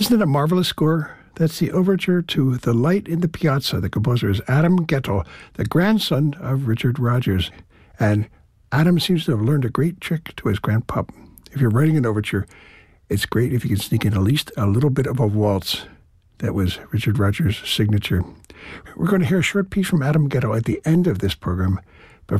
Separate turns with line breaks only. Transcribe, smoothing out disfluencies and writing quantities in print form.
Isn't it a marvelous score? That's the overture to The Light in the Piazza. The composer is Adam Guettel, the grandson of Richard Rodgers. And Adam seems to have learned a great trick to his grandpop. If you're writing an overture, it's great if you can sneak in at least a little bit of a waltz. That was Richard Rodgers' signature. We're going to hear a short piece from Adam Guettel at the end of this program,